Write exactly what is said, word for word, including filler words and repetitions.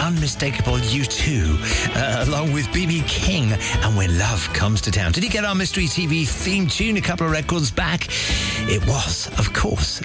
unmistakable U two, uh, along with B B King and When Love Comes to Town. Did he get our Mystery T V theme tune a couple of records back? It was, of course,